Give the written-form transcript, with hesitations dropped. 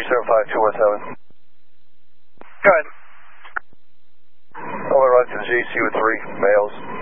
375-217. Go ahead. I'll run to the GC with 3 males.